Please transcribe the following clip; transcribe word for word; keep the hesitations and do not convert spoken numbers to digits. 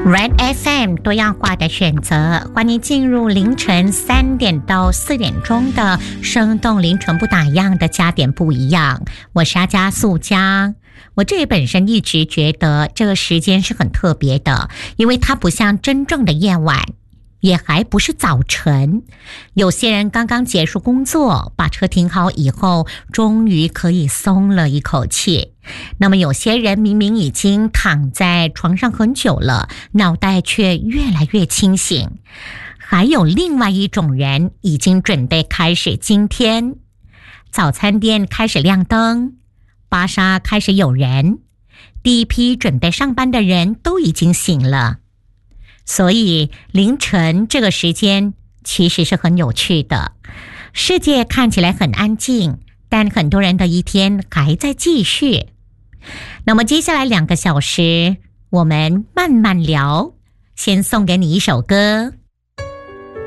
Red F M 多样化的选择，欢迎进入凌晨三点到四点钟的生动凌晨不打烊的加点不一样。我是阿加素佳。我这本身一直觉得这个时间是很特别的，因为它不像真正的夜晚，也还不是早晨。有些人刚刚结束工作，把车停好以后，终于可以松了一口气。那么有些人明明已经躺在床上很久了，脑袋却越来越清醒。还有另外一种人已经准备开始今天。早餐店开始亮灯，巴莎开始有人，第一批准备上班的人都已经醒了。所以凌晨这个时间其实是很有趣的，世界看起来很安静，但很多人的一天还在继续。那么接下来两个小时我们慢慢聊，先送给你一首歌，